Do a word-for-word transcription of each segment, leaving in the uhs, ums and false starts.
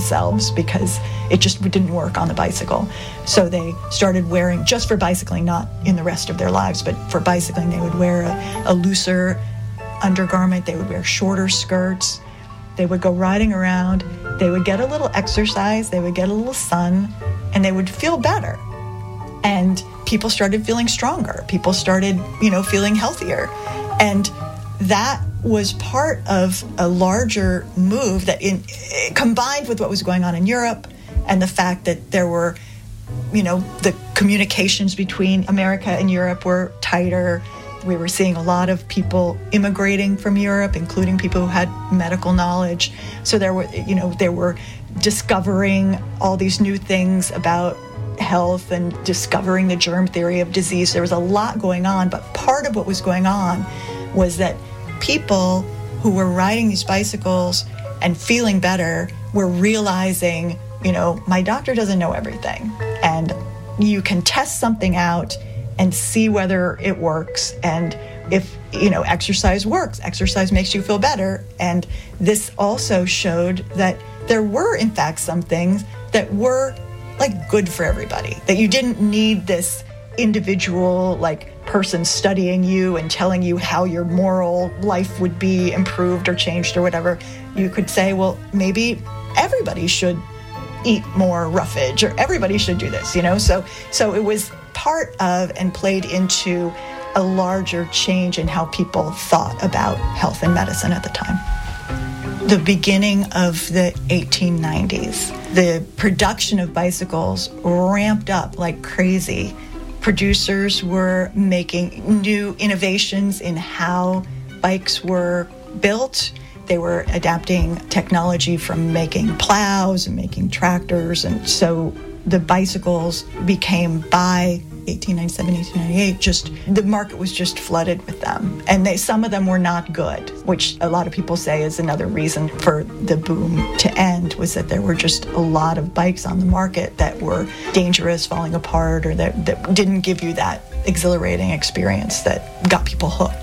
themselves because it just didn't work on the bicycle. So they started wearing, just for bicycling, not in the rest of their lives, but for bicycling, they would wear a, a looser undergarment. They would wear shorter skirts. They would go riding around. They would get a little exercise. They would get a little sun, and they would feel better. And people started feeling stronger. People started, you know, feeling healthier. And that was part of a larger move that in, combined with what was going on in Europe and the fact that there were, you know, the communications between America and Europe were tighter. We were seeing a lot of people immigrating from Europe, including people who had medical knowledge. So there were, you know, they were discovering all these new things about health and discovering the germ theory of disease. There was a lot going on, but part of what was going on was that people who were riding these bicycles and feeling better were realizing, you know, my doctor doesn't know everything. And you can test something out and see whether it works. And if, you know, exercise works, exercise makes you feel better. And this also showed that there were, in fact, some things that were like good for everybody, that you didn't need this individual like person studying you and telling you how your moral life would be improved or changed or whatever. You could say, well, maybe everybody should eat more roughage or everybody should do this, you know? So, so it was part of and played into a larger change in how people thought about health and medicine at the time. The beginning of the eighteen nineties, the production of bicycles ramped up like crazy. Producers were making new innovations in how bikes were built. They were adapting technology from making plows and making tractors. And so the bicycles became, by eighteen ninety-seven, eighteen ninety-eight, just the market was just flooded with them. And they, some of them were not good, which a lot of people say is another reason for the boom to end, was that there were just a lot of bikes on the market that were dangerous, falling apart, or that, that didn't give you that exhilarating experience that got people hooked.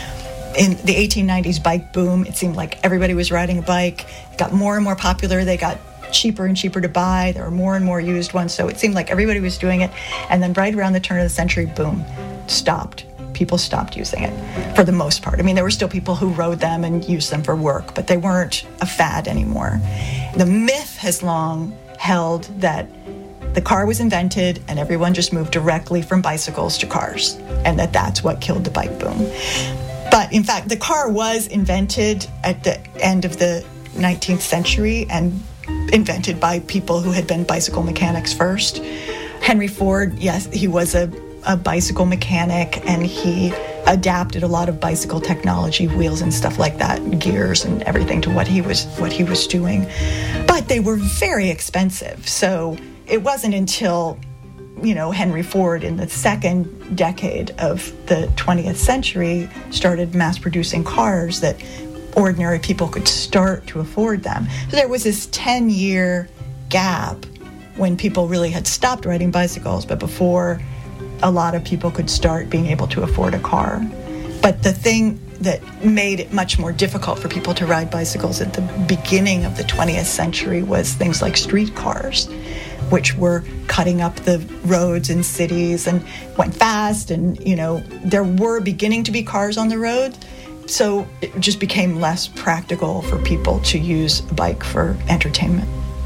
In the eighteen nineties bike boom, it seemed like everybody was riding a bike. It got more and more popular. They got cheaper and cheaper to buy. There were more and more used ones. So it seemed like everybody was doing it. And then right around the turn of the century, boom, stopped. People stopped using it for the most part. I mean, there were still people who rode them and used them for work, but they weren't a fad anymore. The myth has long held that the car was invented and everyone just moved directly from bicycles to cars, and that that's what killed the bike boom. But in fact, the car was invented at the end of the nineteenth century and invented by people who had been bicycle mechanics first. Henry Ford, yes, he was a, a bicycle mechanic, and he adapted a lot of bicycle technology, wheels and stuff like that, gears and everything, to what he was what he was doing. But they were very expensive. So it wasn't until, you know, Henry Ford in the second decade of the twentieth century started mass producing cars that ordinary people could start to afford them. So there was this ten-year gap when people really had stopped riding bicycles, but before a lot of people could start being able to afford a car. But the thing that made it much more difficult for people to ride bicycles at the beginning of the twentieth century was things like streetcars, which were cutting up the roads in cities and went fast. And, you know, there were beginning to be cars on the road, so it just became less practical for people to use a bike for entertainment.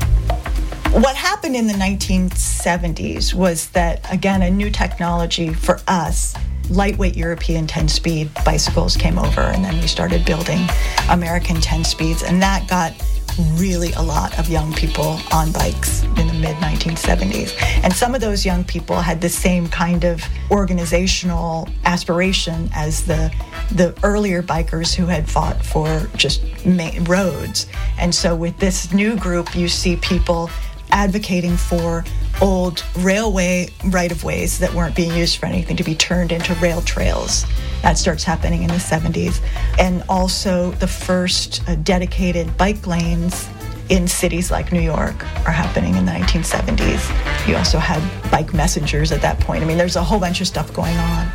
What happened in the nineteen seventies was that, again, a new technology for us, lightweight European ten-speed bicycles came over, and then we started building American ten-speeds, and that got really a lot of young people on bikes in the mid nineteen seventies. And some of those young people had the same kind of organizational aspiration as the the earlier bikers who had fought for just main roads. And so with this new group, you see people advocating for old railway right-of-ways that weren't being used for anything to be turned into rail trails. That starts happening in the seventies. And also the first uh, dedicated bike lanes in cities like New York are happening in the nineteen seventies. You also had bike messengers at that point. I mean, there's a whole bunch of stuff going on.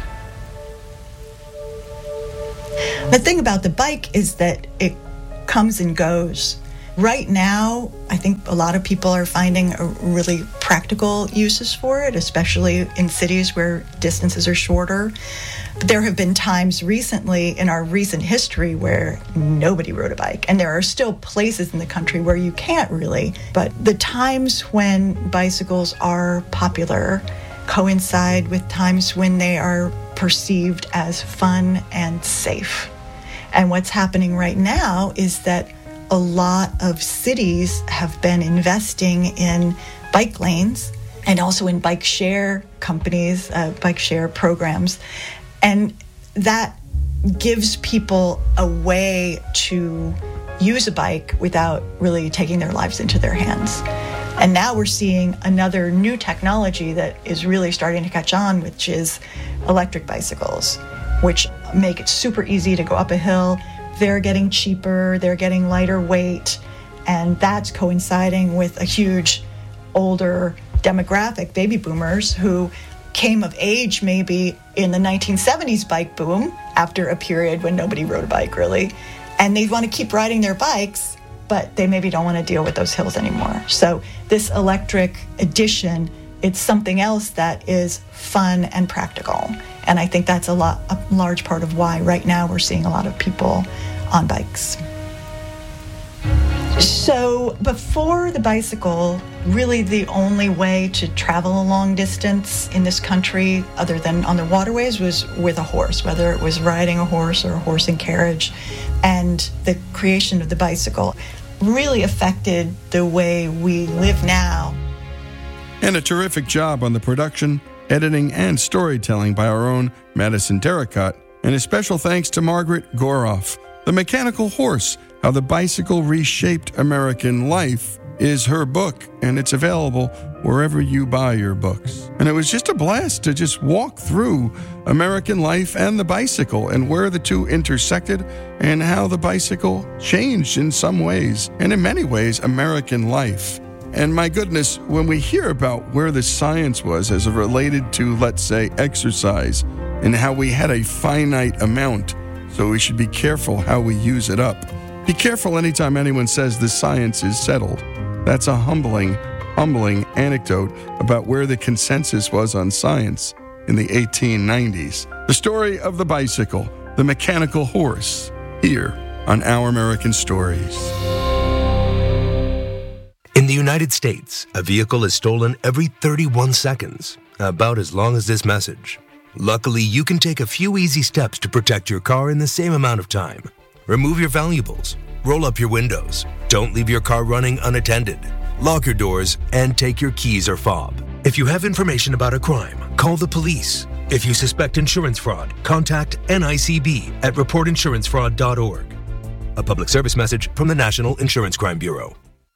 The thing about the bike is that it comes and goes. Right now, I think A lot of people are finding a really practical uses for it, especially in cities where distances are shorter. But there have been times recently in our recent history where nobody rode a bike, and there are still places in the country where you can't really. But the times when bicycles are popular coincide with times when they are perceived as fun and safe. And what's happening right now is that a lot of cities have been investing in bike lanes and also in bike share companies, uh, bike share programs. And that gives people a way to use a bike without really taking their lives into their hands. And now we're seeing another new technology that is really starting to catch on, which is electric bicycles, which make it super easy to go up a hill. They're getting cheaper, they're getting lighter weight, and that's coinciding with a huge older demographic, baby boomers, who came of age maybe in the nineteen seventies bike boom after a period when nobody rode a bike really, and they want to keep riding their bikes, but they maybe don't want to deal with those hills anymore. So this electric edition, it's something else that is fun and practical. And I think that's a lot, a large part of why right now we're seeing a lot of people on bikes. So before the bicycle, really the only way to travel a long distance in this country, other than on the waterways, was with a horse, whether it was riding a horse or a horse and carriage. And the creation of the bicycle really affected the way we live now. And a terrific job on the production, editing, and storytelling by our own Madison Derricott. And a special thanks to Margaret Goroff. The Mechanical Horse, How the Bicycle Reshaped American Life, is her book, and it's available wherever you buy your books. And it was just a blast to just walk through American life and the bicycle and where the two intersected and how the bicycle changed in some ways, and in many ways, American life. And my goodness, when we hear about where the science was as it related to, let's say, exercise, and how we had a finite amount, so we should be careful how we use it up. Be careful anytime anyone says the science is settled. That's a humbling, humbling anecdote about where the consensus was on science in the eighteen nineties. The story of the bicycle, the mechanical horse, here on Our American Stories. In the United States, a vehicle is stolen every thirty-one seconds, about as long as this message. Luckily, you can take a few easy steps to protect your car in the same amount of time. Remove your valuables, roll up your windows, don't leave your car running unattended, lock your doors, and take your keys or fob. If you have information about a crime, call the police. If you suspect insurance fraud, contact N I C B at report insurance fraud dot org. A public service message from the National Insurance Crime Bureau.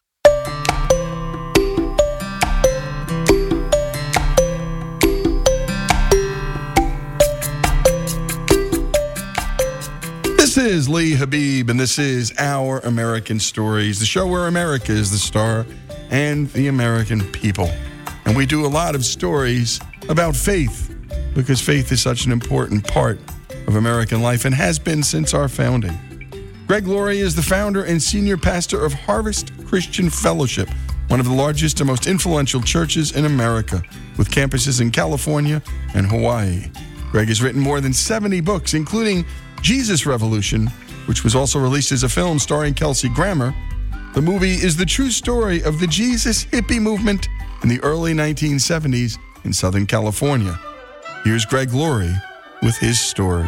This is Lee Habib, and this is Our American Stories, the show where America is the star and the American people. And we do a lot of stories about faith, because faith is such an important part of American life and has been since our founding. Greg Laurie is the founder and senior pastor of Harvest Christian Fellowship, one of the largest and most influential churches in America, with campuses in California and Hawaii. Greg has written more than seventy books, including Jesus Revolution, which was also released as a film starring Kelsey Grammer. The movie is the true story of the Jesus hippie movement in the early nineteen seventies in Southern California. Here's Greg Laurie with his story.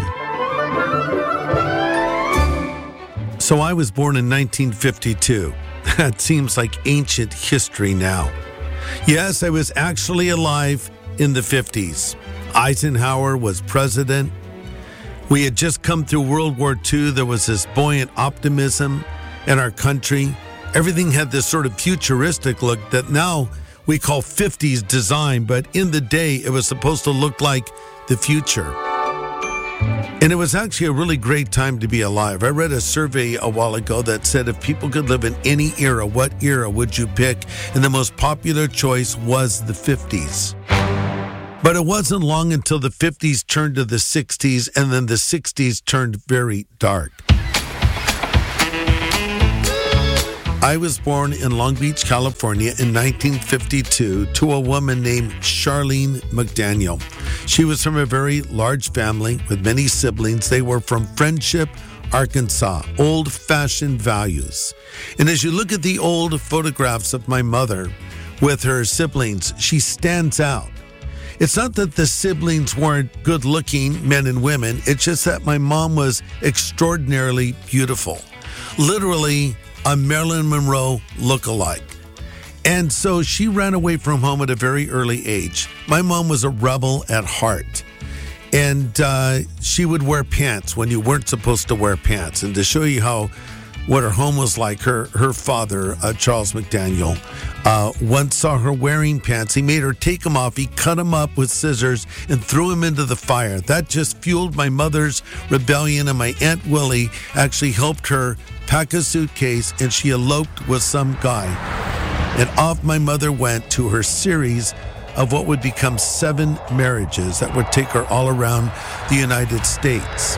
So I was born in nineteen fifty-two. That seems like ancient history now. Yes, I was actually alive in the fifties. Eisenhower was president. We had just come through World War Two. There was this buoyant optimism in our country. Everything had this sort of futuristic look that now we call fifties design, but in the day it was supposed to look like the future. And it was actually a really great time to be alive. I read a survey a while ago that said if people could live in any era, what era would you pick? And the most popular choice was the fifties. But it wasn't long until the fifties turned to the sixties, and then the sixties turned very dark. I was born in Long Beach, California in nineteen fifty-two to a woman named Charlene McDaniel. She was from a very large family with many siblings. They were from Friendship, Arkansas, old-fashioned values. And as you look at the old photographs of my mother with her siblings, she stands out. It's not that the siblings weren't good-looking men and women. It's just that my mom was extraordinarily beautiful. Literally a Marilyn Monroe look-alike. And so she ran away from home at a very early age. My mom was a rebel at heart. And uh, she would wear pants when you weren't supposed to wear pants. And to show you how what her home was like, her her father, uh, Charles McDaniel, uh, once saw her wearing pants. He made her take them off. He cut them up with scissors and threw them into the fire. That just fueled my mother's rebellion, and my Aunt Willie actually helped her pack a suitcase, and she eloped with some guy. And off my mother went to her series of what would become seven marriages that would take her all around the United States.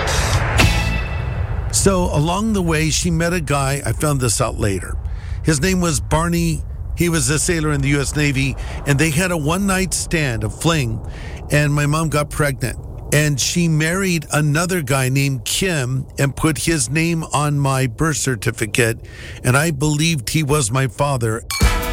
So along the way, she met a guy. I found this out later. His name was Barney. He was a sailor in the U S Navy, and they had a one-night stand, a fling, and my mom got pregnant. And she married another guy named Kim and put his name on my birth certificate, and I believed he was my father.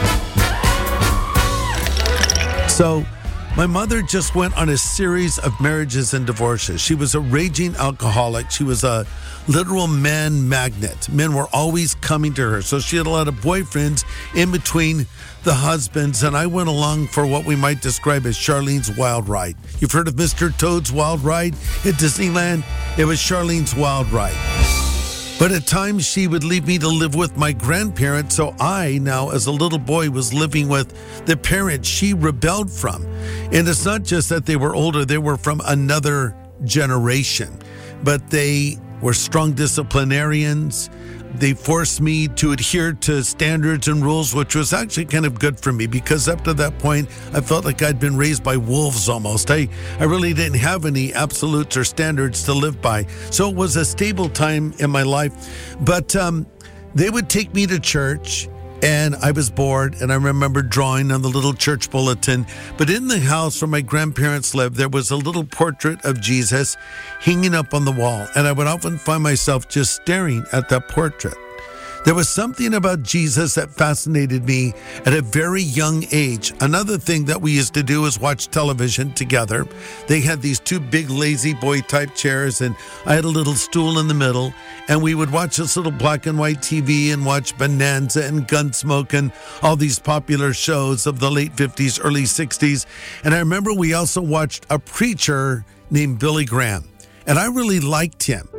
So my mother just went on a series of marriages and divorces. She was a raging alcoholic. She was a literal man magnet. Men were always coming to her. So she had a lot of boyfriends in between the husbands, and I went along for what we might describe as Charlene's Wild Ride. You've heard of Mister Toad's Wild Ride at Disneyland? It was Charlene's Wild Ride. But at times she would leave me to live with my grandparents, so I now, as a little boy, was living with the parents she rebelled from. And it's not just that they were older, they were from another generation. But they were strong disciplinarians. They forced me to adhere to standards and rules, which was actually kind of good for me, because up to that point, I felt like I'd been raised by wolves almost. I, I really didn't have any absolutes or standards to live by. So it was a stable time in my life. But um, they would take me to church, and I was bored, and I remember drawing on the little church bulletin. But in the house where my grandparents lived, there was a little portrait of Jesus hanging up on the wall, and I would often find myself just staring at that portrait. There was something about Jesus that fascinated me at a very young age. Another thing that we used to do is watch television together. They had these two big lazy boy type chairs, and I had a little stool in the middle, and we would watch this little black and white T V and watch Bonanza and Gunsmoke and all these popular shows of the late fifties, early sixties. And I remember we also watched a preacher named Billy Graham, and I really liked him.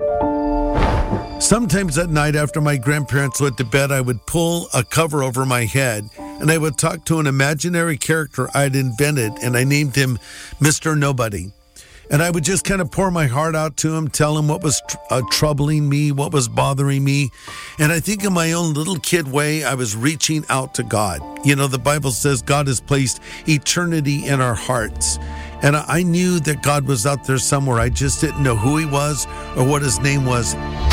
Sometimes at night after my grandparents went to bed, I would pull a cover over my head and I would talk to an imaginary character I'd invented, and I named him Mister Nobody. And I would just kind of pour my heart out to him, tell him what was tr- uh, troubling me, what was bothering me. And I think in my own little kid way, I was reaching out to God. You know, the Bible says God has placed eternity in our hearts. And I knew that God was out there somewhere. I just didn't know who he was or what his name was.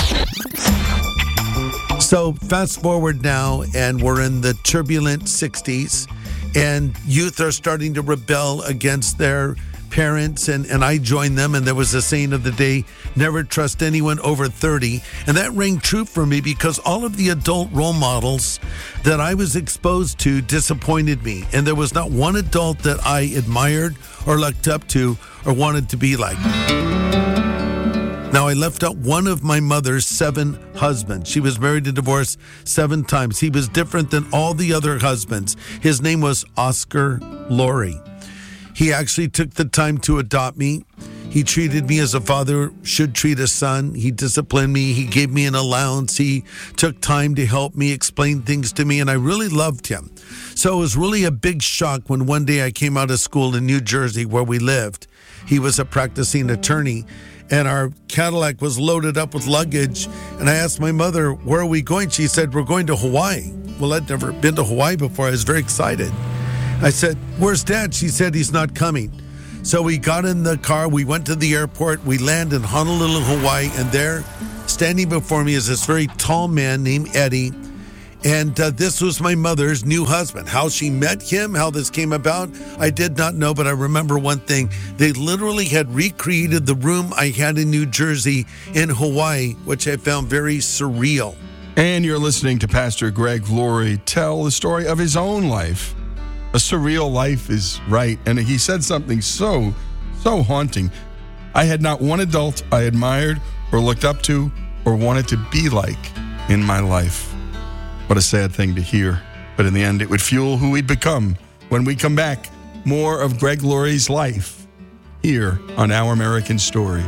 So fast forward now, and we're in the turbulent sixties, and youth are starting to rebel against their parents, and, and I joined them. And there was a saying of the day, never trust anyone over thirty. And that rang true for me, because all of the adult role models that I was exposed to disappointed me. And there was not one adult that I admired or looked up to or wanted to be like. Now, I left out one of my mother's seven husbands. She was married and divorced seven times. He was different than all the other husbands. His name was Oscar Laurie. He actually took the time to adopt me. He treated me as a father should treat a son. He disciplined me. He gave me an allowance. He took time to help me explain things to me, and I really loved him. So it was really a big shock when one day I came out of school in New Jersey, where we lived. He was a practicing attorney, and our Cadillac was loaded up with luggage. And I asked my mother, where are we going? She said, we're going to Hawaii. Well, I'd never been to Hawaii before. I was very excited. I said, where's Dad? She said, he's not coming. So we got in the car. We went to the airport. We landed in Honolulu, Hawaii. And there, standing before me, is this very tall man named Eddie. And uh, this was my mother's new husband. How she met him, how this came about, I did not know, but I remember one thing. They literally had recreated the room I had in New Jersey in Hawaii, which I found very surreal. And you're listening to Pastor Greg Laurie tell the story of his own life. A surreal life is right. And he said something so, so haunting. I had not one adult I admired or looked up to or wanted to be like in my life. What a sad thing to hear. But in the end, it would fuel who we'd become. When we come back, more of Greg Laurie's life here on Our American Stories.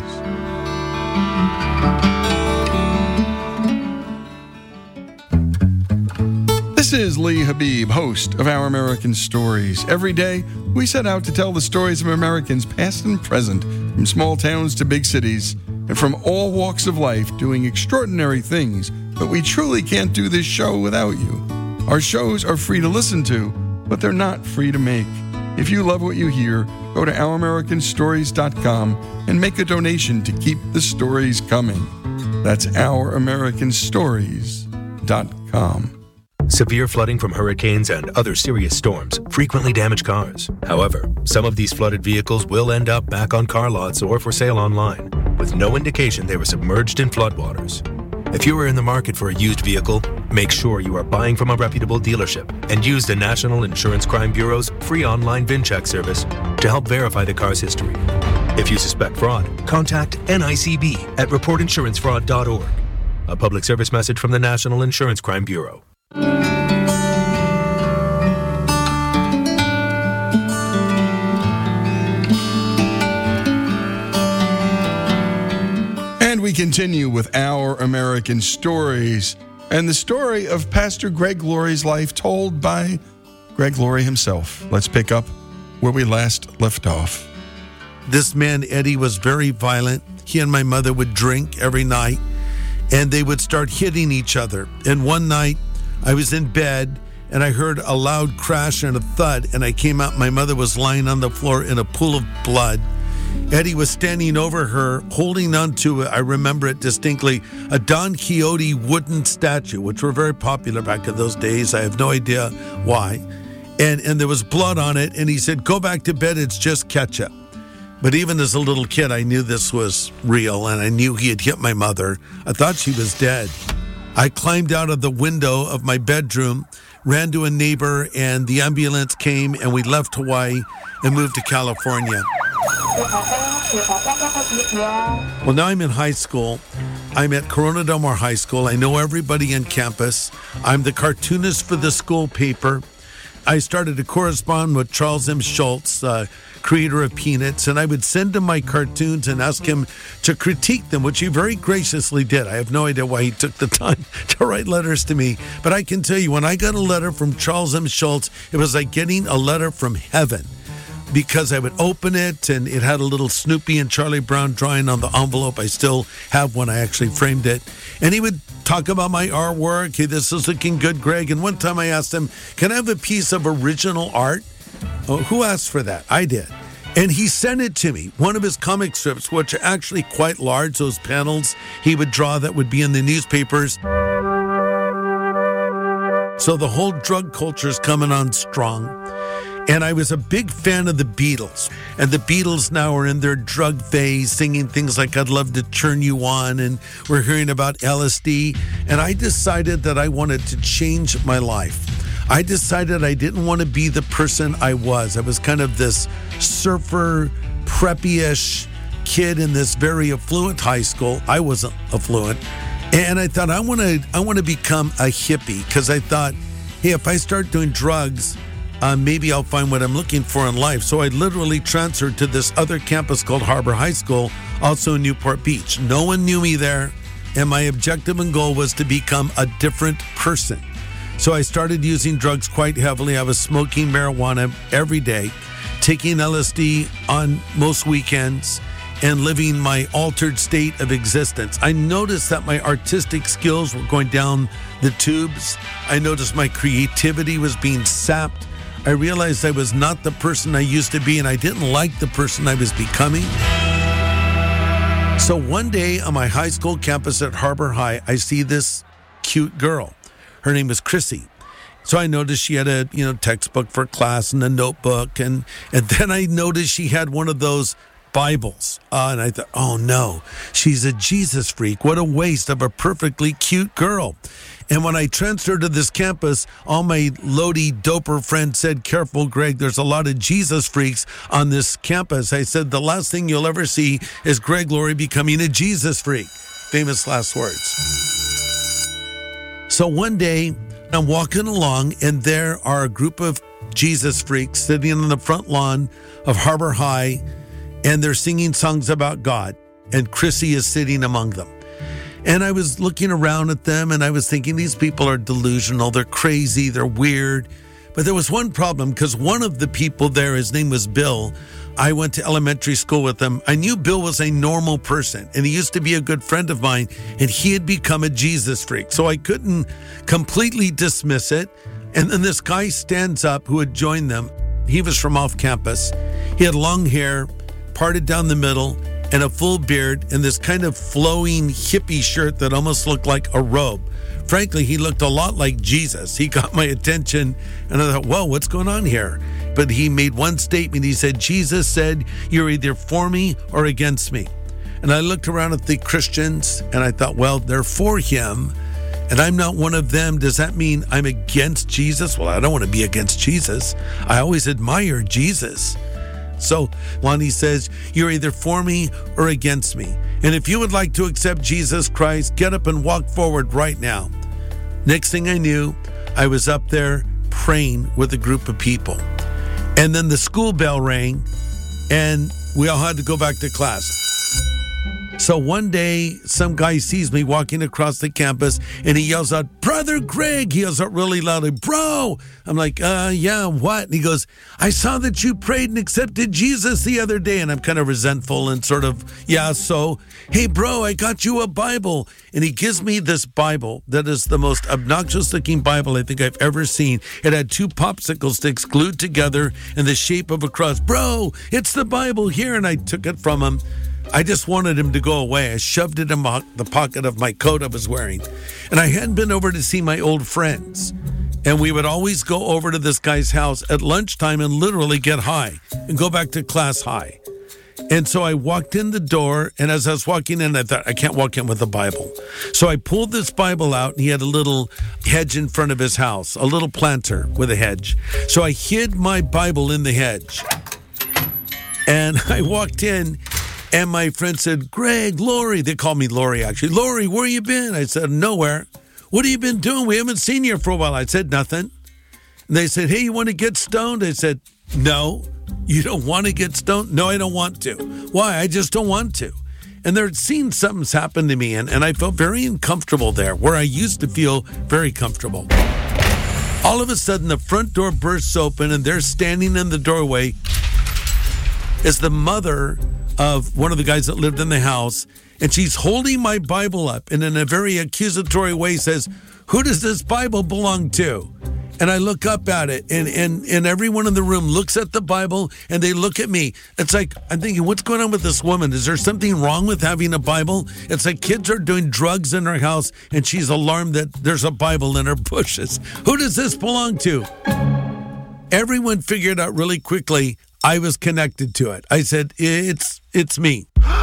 This is Lee Habib, host of Our American Stories. Every day, we set out to tell the stories of Americans past and present, from small towns to big cities, and from all walks of life doing extraordinary things. But we truly can't do this show without you. Our shows are free to listen to, but they're not free to make. If you love what you hear, go to our american stories dot com and make a donation to keep the stories coming. That's our american stories dot com. Severe flooding from hurricanes and other serious storms frequently damage cars. However, some of these flooded vehicles will end up back on car lots or for sale online, with no indication they were submerged in floodwaters. If you are in the market for a used vehicle, make sure you are buying from a reputable dealership and use the National Insurance Crime Bureau's free online VIN check service to help verify the car's history. If you suspect fraud, contact N I C B at report insurance fraud dot org. A public service message from the National Insurance Crime Bureau. And we continue with Our American Stories, and the story of Pastor Greg Laurie's life told by Greg Laurie himself. Let's pick up where we last left off. This man, Eddie, was very violent. He and my mother would drink every night, and they would start hitting each other. And one night, I was in bed, and I heard a loud crash and a thud, and I came out. My mother was lying on the floor in a pool of blood. Eddie was standing over her, holding onto, I remember it distinctly, a Don Quixote wooden statue, which were very popular back in those days. I have no idea why. And and there was blood on it, and he said, "Go back to bed, it's just ketchup." But even as a little kid, I knew this was real, and I knew he had hit my mother. I thought she was dead. I climbed out of the window of my bedroom, ran to a neighbor, and the ambulance came, and we left Hawaii and moved to California. Well, now I'm in high school. I'm at Corona Del Mar High School. I know everybody on campus. I'm the cartoonist for the school paper. I started to correspond with Charles M. Schulz, uh, creator of Peanuts, and I would send him my cartoons and ask him to critique them, which he very graciously did. I have no idea why he took the time to write letters to me, but I can tell you, when I got a letter from Charles M. Schulz, it was like getting a letter from heaven, because I would open it and it had a little Snoopy and Charlie Brown drawing on the envelope. I still have one. I actually framed it. And he would talk about my artwork. Hey, this is looking good, Greg. And one time I asked him, can I have a piece of original art? Oh, who asked for that? I did. And he sent it to me. One of his comic strips, which are actually quite large, those panels he would draw that would be in the newspapers. So the whole drug culture is coming on strong. And I was a big fan of the Beatles. And the Beatles now are in their drug phase, singing things like I'd Love to Turn You On, and we're hearing about L S D. And I decided that I wanted to change my life. I decided I didn't want to be the person I was. I was kind of this surfer, preppy-ish kid in this very affluent high school. I wasn't affluent. And I thought, I want to I want to become a hippie, because I thought, hey, if I start doing drugs, Uh, maybe I'll find what I'm looking for in life. So I literally transferred to this other campus called Harbor High School, also in Newport Beach. No one knew me there, and my objective and goal was to become a different person. So I started using drugs quite heavily. I was smoking marijuana every day, taking L S D on most weekends, and living my altered state of existence. I noticed that my artistic skills were going down the tubes. I noticed my creativity was being sapped. I realized I was not the person I used to be, and I didn't like the person I was becoming. So one day on my high school campus at Harbor High, I see this cute girl. Her name was Chrissy. So I noticed she had a, you know, textbook for class and a notebook. And, and then I noticed she had one of those Bibles. Uh, and I thought, oh no, she's a Jesus freak. What a waste of a perfectly cute girl. And when I transferred to this campus, all my Lodi doper friends said, careful, Greg, there's a lot of Jesus freaks on this campus. I said, the last thing you'll ever see is Greg Laurie becoming a Jesus freak. Famous last words. So one day I'm walking along and there are a group of Jesus freaks sitting on the front lawn of Harbor High, and they're singing songs about God. And Chrissy is sitting among them. And I was looking around at them and I was thinking, these people are delusional. They're crazy. They're weird. But there was one problem, because one of the people there, his name was Bill. I went to elementary school with him. I knew Bill was a normal person, and he used to be a good friend of mine, and he had become a Jesus freak. So I couldn't completely dismiss it. And then this guy stands up who had joined them. He was from off campus. He had long hair, parted down the middle, and a full beard, and this kind of flowing hippie shirt that almost looked like a robe. Frankly, he looked a lot like Jesus. He got my attention, and I thought, whoa, what's going on here? But he made one statement. He said, Jesus said, you're either for me or against me. And I looked around at the Christians, and I thought, well, they're for him, and I'm not one of them. Does that mean I'm against Jesus? Well, I don't want to be against Jesus. I always admire Jesus. So Lonnie says, you're either for me or against me. And if you would like to accept Jesus Christ, get up and walk forward right now. Next thing I knew, I was up there praying with a group of people. And then the school bell rang and we all had to go back to class. So one day, some guy sees me walking across the campus and he yells out, Brother Greg. He yells out really loudly, bro. I'm like, uh, yeah, what? And he goes, I saw that you prayed and accepted Jesus the other day. And I'm kind of resentful and sort of, yeah, so, hey, bro, I got you a Bible. And he gives me this Bible that is the most obnoxious looking Bible I think I've ever seen. It had two popsicle sticks glued together in the shape of a cross. Bro, it's the Bible here. And I took it from him. I just wanted him to go away. I shoved it in my, the pocket of my coat I was wearing. And I hadn't been over to see my old friends. And we would always go over to this guy's house at lunchtime and literally get high and go back to class high. And so I walked in the door, and as I was walking in, I thought, I can't walk in with a Bible. So I pulled this Bible out, and he had a little hedge in front of his house, a little planter with a hedge. So I hid my Bible in the hedge. And I walked in, and my friend said, Greg, Laurie, they called me Laurie actually. Laurie, where you been? I said, nowhere. What have you been doing? We haven't seen you for a while. I said, nothing. And they said, hey, you want to get stoned? I said, no. You don't want to get stoned? No, I don't want to. Why? I just don't want to. And they're seeing something's happened to me, and, and I felt very uncomfortable there, where I used to feel very comfortable. All of a sudden, the front door bursts open, and they're standing in the doorway is the mother of one of the guys that lived in the house, and she's holding my Bible up and in a very accusatory way says, who does this Bible belong to? And I look up at it, and, and, and everyone in the room looks at the Bible, and they look at me. It's like, I'm thinking, what's going on with this woman? Is there something wrong with having a Bible? It's like kids are doing drugs in her house, and she's alarmed that there's a Bible in her bushes. Who does this belong to? Everyone figured out really quickly I was connected to it. I said, it's it's me.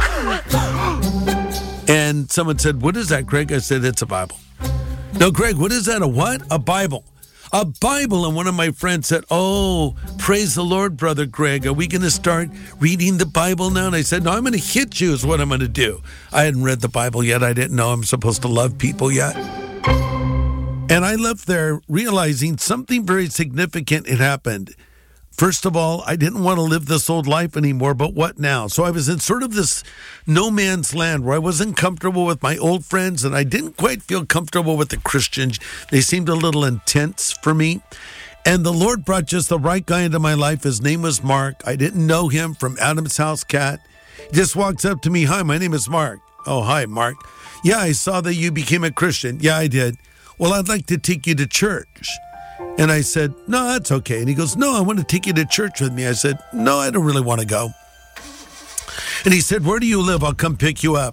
And someone said, what is that, Greg? I said, it's a Bible. No, Greg, what is that? A what? A Bible. A Bible. And one of my friends said, oh, praise the Lord, Brother Greg. Are we going to start reading the Bible now? And I said, no, I'm going to hit you is what I'm going to do. I hadn't read the Bible yet. I didn't know I'm supposed to love people yet. And I left there realizing something very significant had happened. First of all, I didn't want to live this old life anymore, but what now? So I was in sort of this no man's land where I wasn't comfortable with my old friends, and I didn't quite feel comfortable with the Christians. They seemed a little intense for me. And the Lord brought just the right guy into my life. His name was Mark. I didn't know him from Adam's House Cat. He just walks up to me. Hi, my name is Mark. Oh, hi, Mark. Yeah, I saw that you became a Christian. Yeah, I did. Well, I'd like to take you to church. And I said, no, that's okay. And he goes, no, I want to take you to church with me. I said, no, I don't really want to go. And he said, where do you live? I'll come pick you up.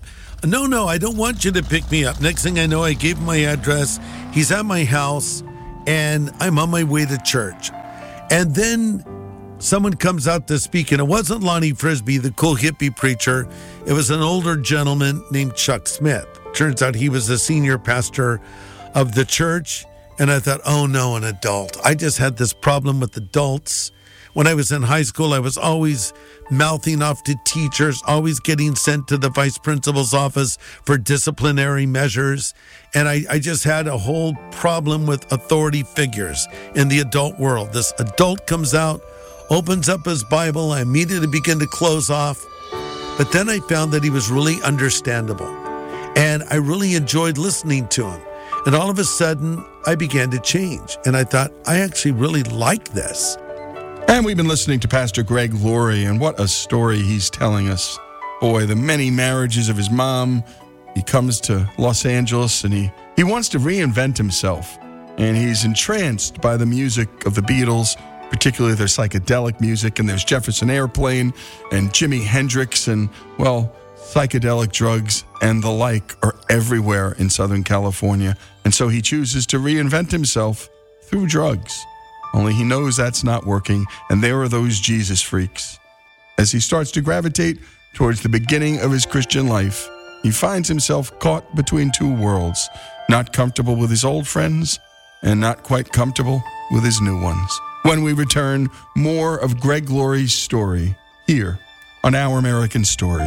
No, no, I don't want you to pick me up. Next thing I know, I gave him my address. He's at my house, and I'm on my way to church. And then someone comes out to speak, and it wasn't Lonnie Frisbee, the cool hippie preacher. It was an older gentleman named Chuck Smith. Turns out he was the senior pastor of the church. And I thought, oh no, an adult. I just had this problem with adults. When I was in high school, I was always mouthing off to teachers, always getting sent to the vice principal's office for disciplinary measures. And I, I just had a whole problem with authority figures in the adult world. This adult comes out, opens up his Bible, I immediately begin to close off. But then I found that he was really understandable. And I really enjoyed listening to him. And all of a sudden, I began to change. And I thought, I actually really like this. And we've been listening to Pastor Greg Laurie, and what a story he's telling us. Boy, the many marriages of his mom. He comes to Los Angeles, and he, he wants to reinvent himself. And he's entranced by the music of the Beatles, particularly their psychedelic music. And there's Jefferson Airplane and Jimi Hendrix, and, well, psychedelic drugs and the like are everywhere in Southern California. And so he chooses to reinvent himself through drugs. Only he knows that's not working, and there are those Jesus freaks. As he starts to gravitate towards the beginning of his Christian life, he finds himself caught between two worlds, not comfortable with his old friends and not quite comfortable with his new ones. When we return, more of Greg Laurie's story here on Our American Stories.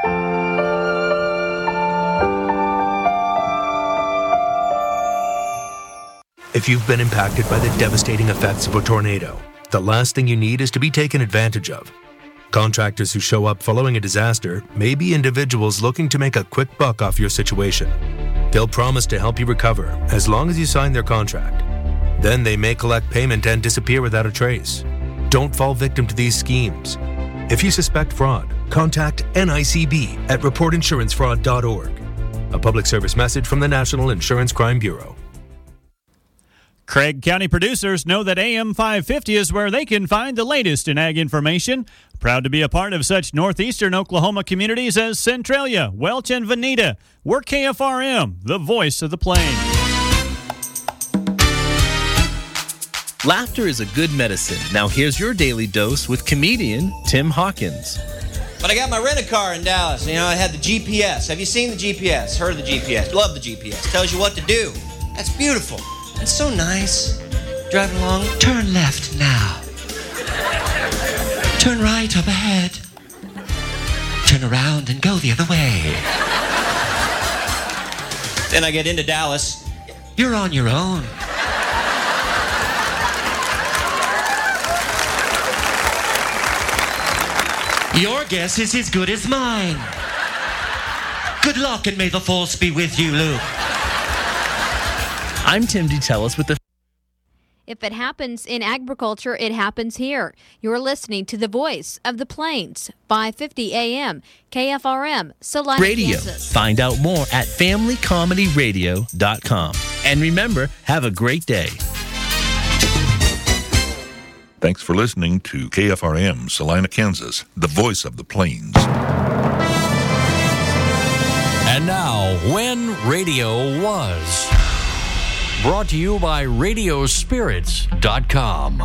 If you've been impacted by the devastating effects of a tornado, the last thing you need is to be taken advantage of. Contractors who show up following a disaster may be individuals looking to make a quick buck off your situation. They'll promise to help you recover as long as you sign their contract. Then they may collect payment and disappear without a trace. Don't fall victim to these schemes. If you suspect fraud, contact N I C B at report insurance fraud dot org. A public service message from the National Insurance Crime Bureau. Craig County producers know that A M five fifty is where they can find the latest in ag information. Proud to be a part of such northeastern Oklahoma communities as Centralia, Welch, and Veneta. We're K F R M, the voice of the plains. Laughter is a good medicine. Now here's your daily dose with comedian Tim Hawkins. But I got my rent-a-car in Dallas. You know, I had the G P S. Have you seen the G P S? Heard of the G P S? Love the G P S. Tells you what to do. That's beautiful. It's so nice. Driving along. Turn left now. Turn right up ahead. Turn around and go the other way. Then I get into Dallas. You're on your own. Your guess is as good as mine. Good luck and may the force be with you, Luke. I'm Tim DeTellis with the... If it happens in agriculture, it happens here. You're listening to the voice of the plains, five fifty A M, K F R M, Salina, Radio. Kansas. Find out more at family comedy radio dot com. And remember, have a great day. Thanks for listening to K F R M, Salina, Kansas, the voice of the plains. And now, When Radio Was. Brought to you by radio spirits dot com.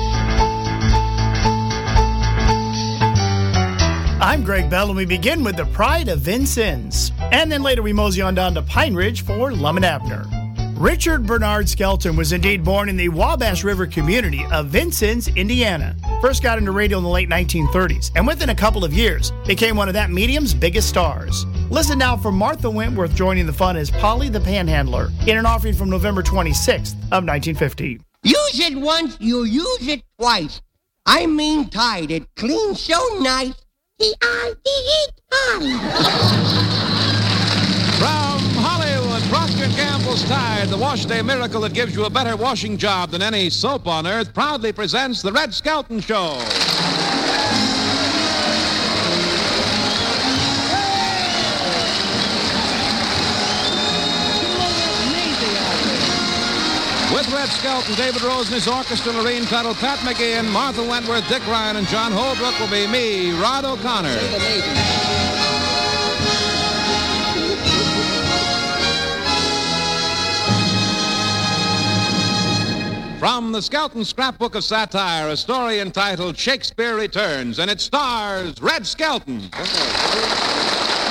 I'm Greg Bell, and we begin with the Pride of Vincennes. And then later we mosey on down to Pine Ridge for Lum and Abner. Richard Bernard Skelton was indeed born in the Wabash River community of Vincennes, Indiana. First got into radio in the late nineteen thirties, and within a couple of years, became one of that medium's biggest stars. Listen now for Martha Wentworth joining the fun as Polly the Panhandler in an offering from November twenty-sixth of nineteen fifty. Use it once, you use it twice. I mean tied, it cleans so nice. T I D E From Hollywood, Procter and Gamble's Tide, the wash day miracle that gives you a better washing job than any soap on earth, proudly presents the Red Skelton Show. With Red Skelton, David Rose and his orchestra, Lorene Tuttle, Pat McGeehan, Martha Wentworth, Dick Ryan, and John Holbrook will be me, Rod O'Connor. From the Skelton Scrapbook of Satire, a story entitled Shakespeare Returns, and it stars Red Skelton.